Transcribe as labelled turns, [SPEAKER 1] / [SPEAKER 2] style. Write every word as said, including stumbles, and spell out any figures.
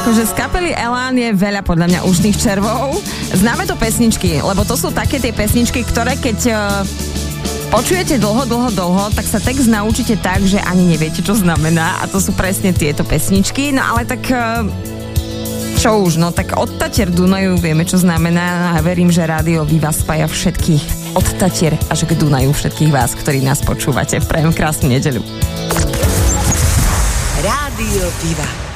[SPEAKER 1] Akože z kapely Elán je veľa podľa mňa ušných červov. Známe to pesničky, lebo to sú také tie pesničky, ktoré keď uh, počujete dlho, dlho, dlho, tak sa text naučíte tak, že ani neviete, čo znamená. A to sú presne tieto pesničky. No ale tak... Uh, čo už, no tak od Tatier Dunaju vieme, čo znamená. A verím, že Rádio Viva spája všetkých od Tatier až k Dunaju, všetkých vás, ktorí nás počúvate. Prajem krásnu nedeľu.
[SPEAKER 2] Rádio Viva.